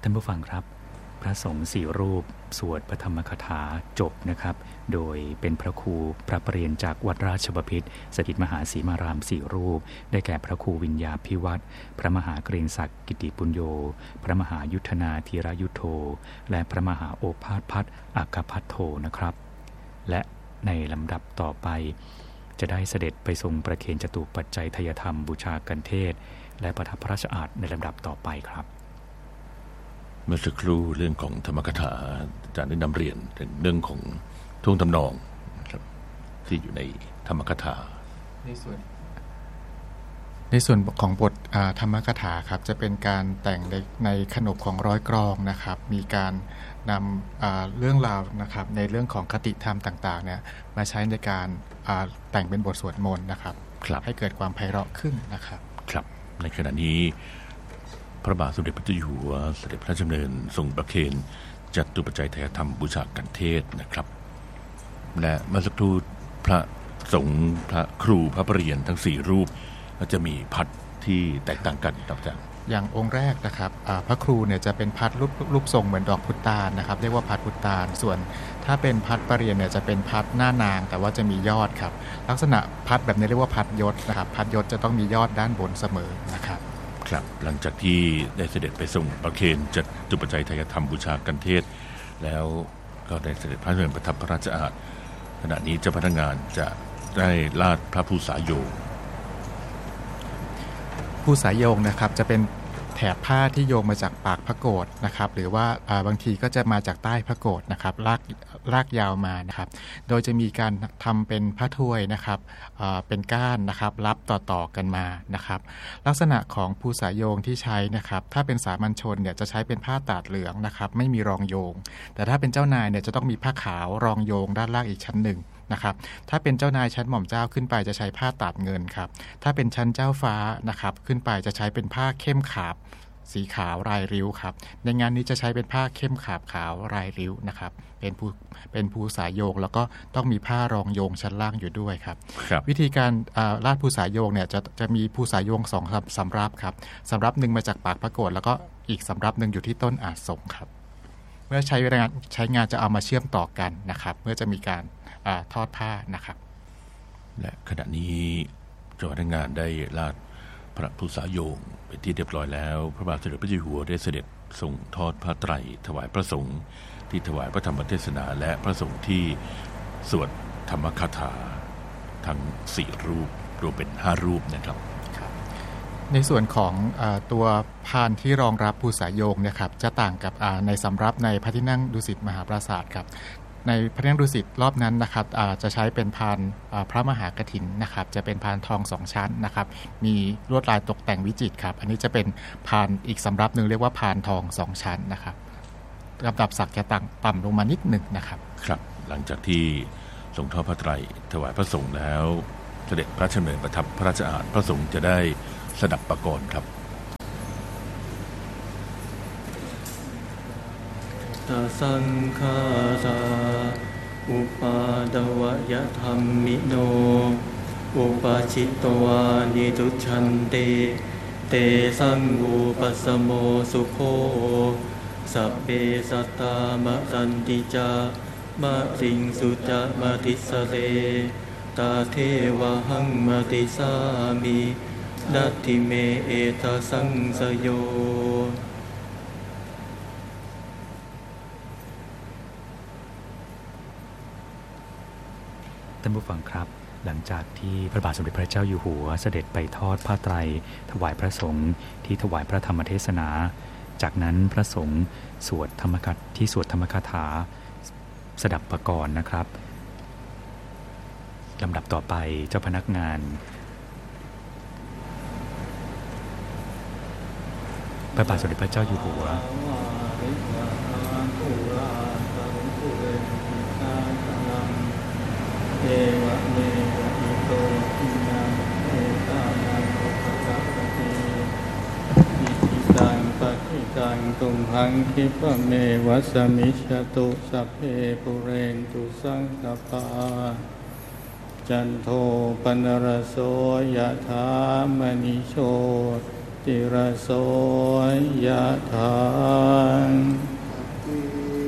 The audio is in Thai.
ท่านผู้ฟังครับพระสงฆ์4รูปสวดพระธรรมคถาจบนะครับโดยเป็นพระครูพระประเรียนจากวัดราชบพิตรสถิตมหาสีมาราม4รูปได้แก่พระครูวิญญาภิวัตรพระมหาเกรียงศักดิ์กิติปุญโญพระมหายุทธนาธีรยุทโธและพระมหาโอภาสพัฒน์อัคคพัทโธนะครับและในลำดับต่อไปจะได้เสด็จไปทรงประเคนจตุปัจจัยทายธรรมบูชากันเทศและประทับพระราชอาสน์ในลำดับต่อไปครับเมื่อสักครู่เรื่องของธรรมกถาอาจารย์ได้นำเรียนถึงเรื่องของท่วงทำนองที่อยู่ในธรรมกถาในส่วนของบทธรรมกถาครับจะเป็นการแต่งในขนบของร้อยกรองนะครับมีการนำเรื่องราวนะครับในเรื่องของคติธรรมต่างๆเนี่ยมาใช้ในการแต่งเป็นบทสวดมนต์นะครับให้เกิดความไพเราะขึ้นนะครับครับในขณะนี้พระบาทสมเด็จพระเจ้าอยู่หัวเสด็จพระราชดำเนินทรงประเคนจตุปัจจัยทายธรรมบูชากันเทศนะครับและเมื่อสักครู่พระสงฆ์พระครูพระประเรียนทั้ง4รูปก็จะมีพัดที่แตกต่างกันครับอาจารย์อย่างองค์แรกนะครับพระครูเนี่ยจะเป็นพัดรูปทรงเหมือนดอกพุตานนะครับเรียกว่าพัดพุตานส่วนถ้าเป็นพัดประเรียนเนี่ยจะเป็นพัดหน้านางแต่ว่าจะมียอดครับลักษณะพัดแบบนี้เรียกว่าพัดยศนะครับพัดยศจะต้องมียอดด้านบนเสมอนะครับครับหลังจากที่ได้เสด็จไปทรงประเคนจตุปัจจัยทายธรรมบูชากันเทศแล้วก็ได้เสด็จพระราชดำเนินประทับพระราชอาสน์ขณะนี้เจ้าพนักงานจะได้ลาดพระภูษาโยงภูษาโยงนะครับจะเป็นแถบผ้าที่โยงมาจากปากพระโกฐนะครับหรือว่าบางทีก็จะมาจากใต้พระโกฐนะครับลากยาวมานะครับโดยจะมีการทำเป็นผ้าถ้วยนะครับเป็นก้านนะครับรับต่อกันมานะครับลักษณะของภูษาโยงที่ใช้นะครับถ้าเป็นสามัญชนเนี่ยจะใช้เป็นผ้าตาดเหลืองนะครับไม่มีรองโยงแต่ถ้าเป็นเจ้านายเนี่ยจะต้องมีผ้าขาวรองโยงด้านล่างอีกชั้นหนึ่งนะครับถ้าเป็นเจ้านายชั้นหม่อมเจ้าขึ้นไปจะใช้ผ้าตาดเงินครับถ้าเป็นชั้นเจ้าฟ้านะครับขึ้นไปจะใช้เป็นผ้าเข้มขาบสีขาวลายริ้วครับในงานนี้จะใช้เป็นผ้าเข้มขาบขาวลายริ้วนะครับเป็นภูษาโยงแล้วก็ต้องมีผ้ารองโยงชั้นล่างอยู่ด้วยครับวิธีการลาดภูษาโยงเนี่ยจะมีภูษาโยง2สำรับครับสำรับหนึ่งมาจากปากพระโกฐแล้วก็อีกสำรับหนึ่งอยู่ที่ต้นอาสงครับเมื่อใช้งานจะเอามาเชื่อมต่อกันนะครับเมื่อจะมีการทอดผ้านะครับและขณะนี้เจ้าพนักงานได้ลาดพระภูษาโยงเป็นที่เรียบร้อยแล้วพระบาทสมเด็จพระเจ้าอยู่หัวได้เสด็จทรงทอดผ้าไตรถวายพระสงฆ์ที่ถวายพระธรรมเทศนาและพระสงฆ์ที่สวดธรรมคถาทั้ง4รูปรวมเป็น5รูปนะครับในส่วนของตัวพานที่รองรับภูษาโยงเนี่ยครับจะต่างกับในสำรับในพระที่นั่งดุสิตมหาปราสาทครับในพระที่นั่งดุสิตรอบนั้นนะครับจะใช้เป็นพานพระมหากฐินนะครับจะเป็นพานทอง2ชั้นนะครับมีลวดลายตกแต่งวิจิตรครับอันนี้จะเป็นพานอีกสำรับหนึ่งเรียกว่าพานทอง2ชั้นนะครับลำดับศักดิ์จะต่ำลงมานิดหนึ่งนะครับครับหลังจากที่ทรงทอดผ้าไตรถวายพระสงฆ์แล้วเสด็จพระราชดำเนินประทับพระราชอาสน์พระสงฆ์จะได้สดับปกรณ์ครับตสังฆาราอุปาดวยธรรมิโนอุปาชิตวานิทุชันเตเตสังอุปสโมสุโคสัพเพสัตตามะสันติจามะสิงสุจามะติสเลตาเทวะหังมติสามินัตถิเมเอตสังสโยท่านผู้ฟังครับหลังจากที่พระบาทสมเด็จพระเจ้าอยู่หัวเสด็จไปทอดผ้าไตรถวายพระสงฆ์ที่ถวายพระธรรมเทศนาจากนั้นพระสงฆ์สวดธรรมคถาสดับปกรณ์นะครับลำดับต่อไปเจ้าพนักงานพระบาทสมเด็จพระเจ้าอยู่หัวเอวะเมวะอิโตทินังเอตานังอุปกัปปติอิทิตังปฏิตังตุมหังคิปะเมวะสมิชตุสัพเพปุเรนตุสังคปาจันโทปนรโสยะถามณิโชติระโสยะถา